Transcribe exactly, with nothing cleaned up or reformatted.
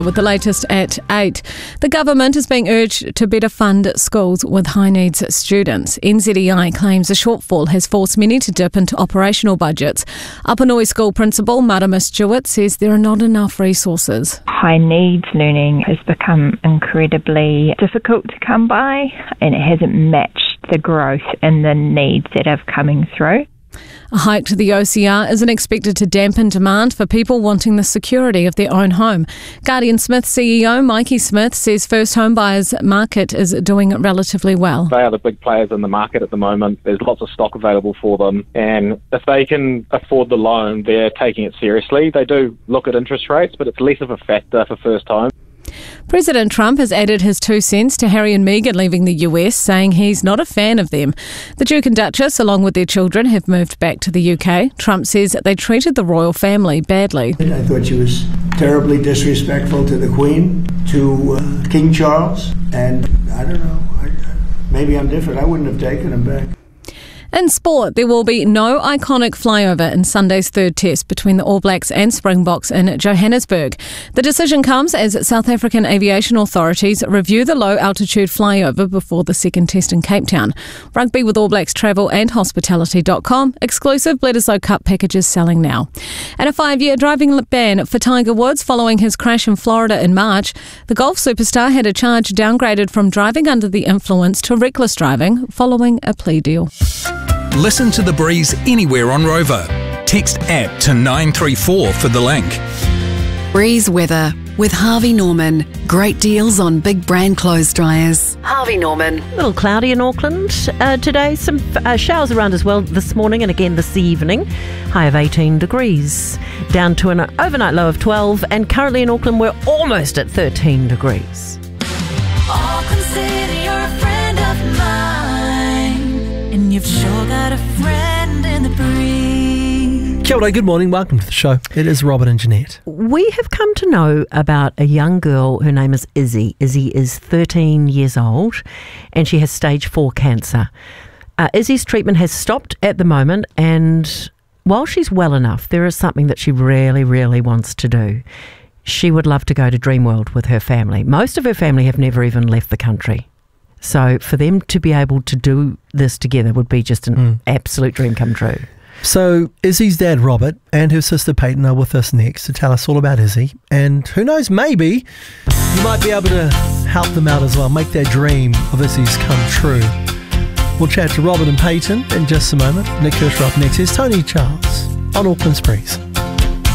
With the latest at eight. The government is being urged to better fund schools with high needs students. N Z E I claims a shortfall has forced many to dip into operational budgets. Apanui School Principal Marama Stewart says there are not enough resources. High needs learning has become incredibly difficult to come by, and it hasn't matched the growth and the needs that are coming through. A hike to the O C R isn't expected to dampen demand for people wanting the security of their own home. Guardian Smith C E O Mikey Smith says first home buyers market is doing relatively well. They are the big players in the market at the moment. There's lots of stock available for them, and if they can afford the loan, they're taking it seriously. They do look at interest rates, but it's less of a factor for first home. President Trump has added his two cents to Harry and Meghan leaving the U S, saying he's not a fan of them. The Duke and Duchess, along with their children, have moved back to the U K. Trump says they treated the royal family badly. I thought she was terribly disrespectful to the Queen, to uh, King Charles, and I don't know, I, maybe I'm different. I wouldn't have taken him back. In sport, there will be no iconic flyover in Sunday's third test between the All Blacks and Springboks in Johannesburg. The decision comes as South African aviation authorities review the low-altitude flyover before the second test in Cape Town. Rugby with All Blacks Travel and Hospitality dot com. Exclusive Bledisloe Cup packages selling now. And a five-year driving ban for Tiger Woods following his crash in Florida in March. The golf superstar had a charge downgraded from driving under the influence to reckless driving following a plea deal. Listen to The Breeze anywhere on Rover. Text app to nine three four for the link. Breeze weather with Harvey Norman. Great deals on big brand clothes dryers. Harvey Norman. A little cloudy in Auckland uh, today. Some uh, showers around as well this morning and again this evening. High of eighteen degrees. Down to an overnight low of twelve. And currently in Auckland we're almost at thirteen degrees. Auckland City, you're a friend of mine. And you've sure got a friend in the breeze. Kia ora, good morning, welcome to the show. It is Robert and Jeanette. We have come to know about a young girl. Her name is Izzy. Izzy is thirteen years old and she has stage four cancer. Uh, Izzy's treatment has stopped at the moment, and while she's well enough, there is something that she really, really wants to do. She would love to go to Dreamworld with her family. Most of her family have never even left the country. So for them to be able to do this together would be just an mm. absolute dream come true. So Izzy's dad, Robert, and her sister Peyton are with us next to tell us all about Izzy. And who knows, maybe you might be able to help them out as well, make their dream of Izzy's come true. We'll chat to Robert and Peyton in just a moment. Nick Kirschroth next. Here's Tony Charles on Auckland's Breeze.